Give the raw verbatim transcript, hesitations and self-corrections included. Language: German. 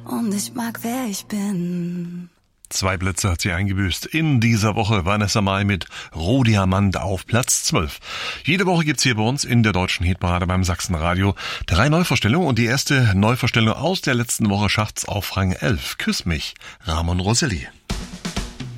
und ich mag, wer ich bin. Zwei Plätze hat sie eingebüßt. In dieser Woche Vanessa Mai mit Rohdiamant auf Platz zwölf. Jede Woche gibt's hier bei uns in der deutschen Hitparade beim Sachsenradio drei Neuvorstellungen und die erste Neuvorstellung aus der letzten Woche schafft's auf Rang elf. Küss mich, Ramon Roselli.